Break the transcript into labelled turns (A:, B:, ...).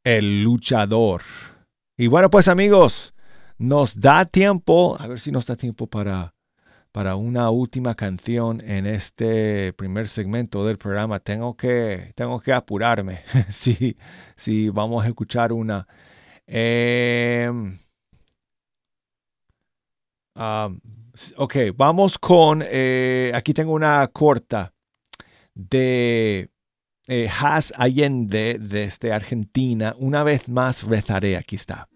A: El luchador. Y bueno, pues amigos, nos da tiempo, a ver si nos da tiempo para una última canción en este primer segmento del programa. Tengo que apurarme. Sí, sí, vamos a escuchar una. Eh, um, ok, vamos con, aquí tengo una corta de Has Allende desde Argentina. Una vez más rezaré, aquí está.